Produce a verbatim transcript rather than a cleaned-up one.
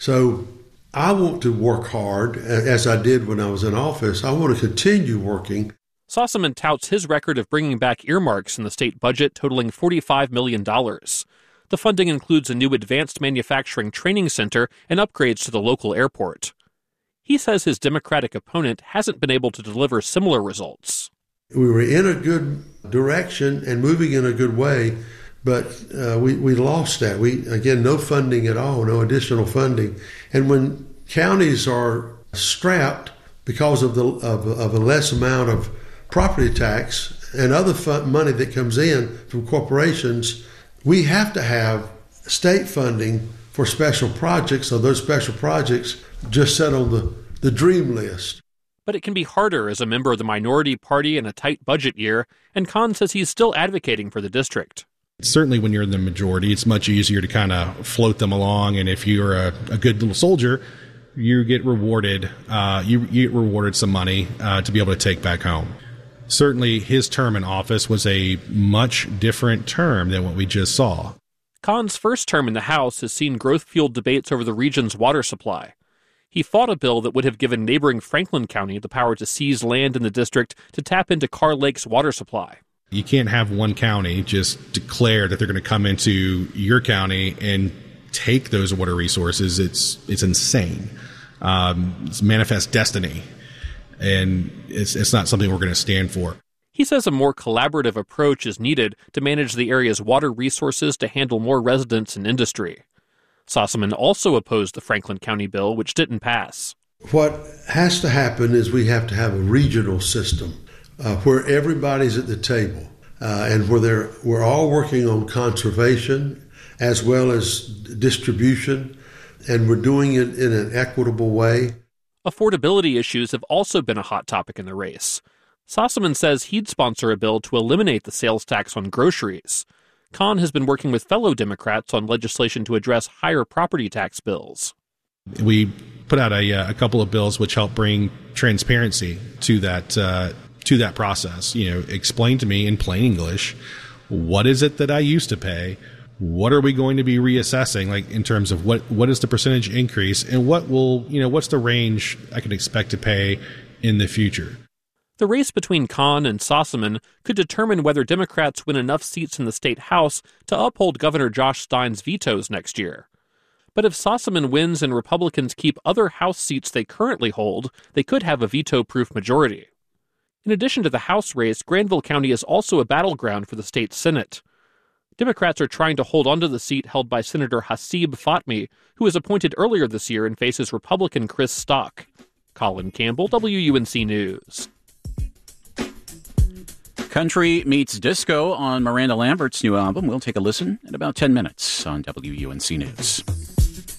So I want to work hard, as I did when I was in office. I want to continue working. Sossamon touts his record of bringing back earmarks in the state budget totaling forty-five million dollars. The funding includes a new advanced manufacturing training center and upgrades to the local airport. He says his Democratic opponent hasn't been able to deliver similar results. We were in a good direction and moving in a good way, but uh, we, we lost that. We, again, no funding at all, no additional funding. And when counties are strapped because of, the, of, of a less amount of property tax and other fun, money that comes in from corporations, we have to have state funding for special projects, so those special projects just sit on the, the dream list. But it can be harder as a member of the minority party in a tight budget year, and Khan says he's still advocating for the district. Certainly when you're in the majority, it's much easier to kind of float them along, and if you're a, a good little soldier, you get rewarded, uh, you, you get rewarded some money uh, to be able to take back home. Certainly his term in office was a much different term than what we just saw. Khan's first term in the House has seen growth-fueled debates over the region's water supply. He fought a bill that would have given neighboring Franklin County the power to seize land in the district to tap into Carr Lake's water supply. You can't have one county just declare that they're going to come into your county and take those water resources. It's it's insane. Um, it's manifest destiny. And it's it's not something we're going to stand for. He says a more collaborative approach is needed to manage the area's water resources to handle more residents and industry. Sossamon also opposed the Franklin County bill, which didn't pass. What has to happen is we have to have a regional system uh, where everybody's at the table uh, and where they're, we're all working on conservation as well as distribution, and we're doing it in an equitable way. Affordability issues have also been a hot topic in the race. Sossamon says he'd sponsor a bill to eliminate the sales tax on groceries. Khan has been working with fellow Democrats on legislation to address higher property tax bills. We put out a, a couple of bills which help bring transparency to that uh, to that process. You know, explain to me in plain English, what is it that I used to pay? What are we going to be reassessing, like in terms of what, what is the percentage increase, and what will, you know, what's the range I can expect to pay in the future? The race between Khan and Sossamon could determine whether Democrats win enough seats in the state House to uphold Governor Josh Stein's vetoes next year. But if Sossamon wins and Republicans keep other House seats they currently hold, they could have a veto-proof majority. In addition to the House race, Granville County is also a battleground for the state Senate. Democrats are trying to hold onto the seat held by Senator Hasib Fatmi, who was appointed earlier this year and faces Republican Chris Stock. Colin Campbell, W U N C News. Country meets disco on Miranda Lambert's new album. We'll take a listen in about ten minutes on W U N C News.